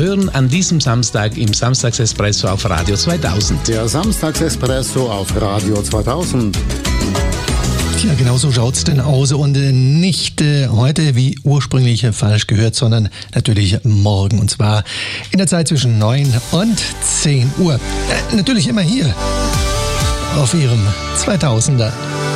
hören an diesem Samstag im Samstagsespresso auf Radio 2000. Der Samstagsespresso auf Radio 2000. Ja, genau so schaut's denn aus und nicht heute wie ursprünglich falsch gehört, sondern natürlich morgen und zwar in der Zeit zwischen 9 und 10 Uhr. Natürlich immer hier auf Ihrem 2000er.